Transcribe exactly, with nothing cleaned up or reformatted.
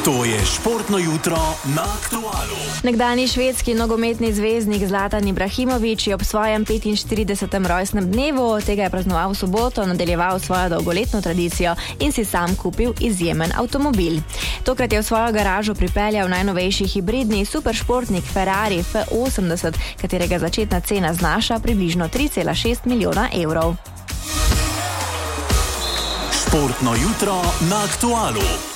To je športno jutro na Aktualu. Nekdanji švedski nogometni zvezdnik Zlatan Ibrahimović je ob svojem petinštiridesetem rojstnem dnevu, tega je praznoval v soboto, nadaljeval svojo dolgoletno tradicijo in si sam kupil izjemen avtomobil. Tokrat je v svojo garažo pripeljal najnovejši hibridni superšportnik Ferrari F osemdeset, katerega začetna cena znaša približno tri cela šest milijona evrov. Športno jutro na Aktualu.